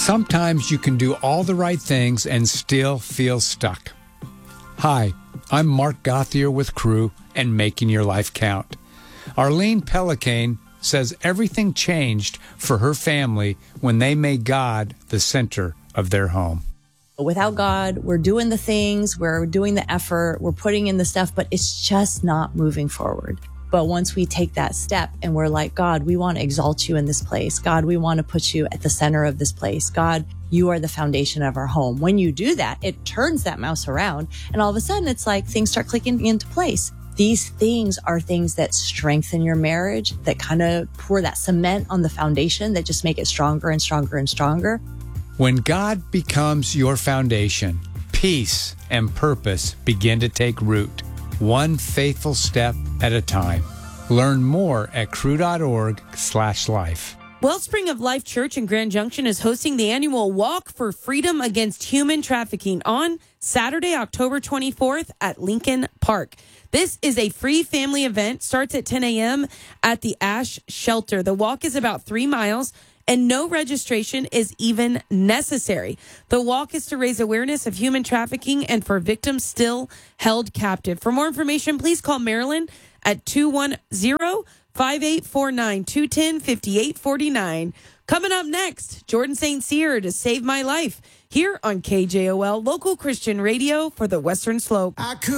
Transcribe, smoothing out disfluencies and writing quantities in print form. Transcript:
Sometimes you can do all the right things and still feel stuck. Hi, I'm Mark Gothier with Crew and Making Your Life Count. Arlene Pellicane says everything changed for her family when they made God the center of their home. Without God, we're doing the things, we're doing the effort, we're putting in the stuff, but it's just not moving forward. But once we take that step and we're like, God, we want to exalt you in this place. God, we want to put you at the center of this place. God, you are the foundation of our home. When you do that, it turns that mouse around. And all of a sudden, it's like things start clicking into place. These things are things that strengthen your marriage, that kind of pour that cement on the foundation, that just make it stronger and stronger and stronger. When God becomes your foundation, peace and purpose begin to take root, one faithful step at a time. Learn more at crew.org/life. Wellspring of Life Church in Grand Junction is hosting the annual Walk for Freedom Against Human Trafficking on Saturday, October 24th at Lincoln Park. This is a free family event, starts at 10 a.m. at the Ash Shelter. The walk is about 3 miles, and no registration is even necessary. The walk is to raise awareness of human trafficking and for victims still held captive. For more information, please call Marilyn at 210-5849, 210-5849. Coming up next, Jordan St. Cyr to Save My Life here on KJOL, local Christian radio for the Western Slope.